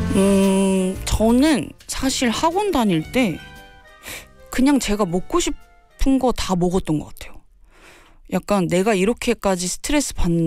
저는 사실 학원 다닐 때 그냥 제가 먹고 싶은 거 다 먹었던 것 같아요. 약간 내가 이렇게까지 스트레스 받는